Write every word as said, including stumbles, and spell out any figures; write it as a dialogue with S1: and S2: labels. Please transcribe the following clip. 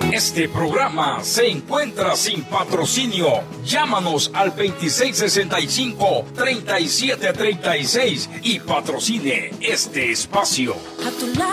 S1: Este programa se encuentra sin patrocinio. Llámanos al veintiséis sesenta y cinco, treinta y siete treinta y seis y patrocine este espacio.